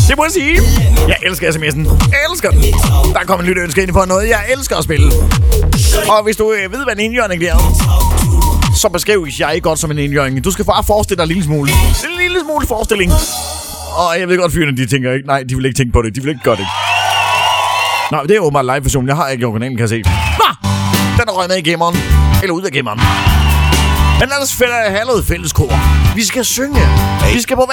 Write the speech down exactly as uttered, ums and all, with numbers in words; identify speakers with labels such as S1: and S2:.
S1: Det må jeg sige. Jeg elsker sms'en. Jeg elsker den. Der kommer en lytteønske ind på noget, jeg elsker at spille. Og hvis du øh, ved, hvad en indjørning er, så beskrives jeg ikke godt som en indjørning. Du skal bare forestille dig en lille smule. En lille smule forestilling. Og jeg ved godt, fyrene, de tænker ikke. Nej, de vil ikke tænke på det. De vil ikke gøre det. Nå, det er åbenbart live-version. Jeg har ikke originalen, kan jeg se. Nå! Den er røget med i gemmeren. Eller ud af gemmeren. Men lad os have noget fælleskor. Vi skal synge. Vi skal på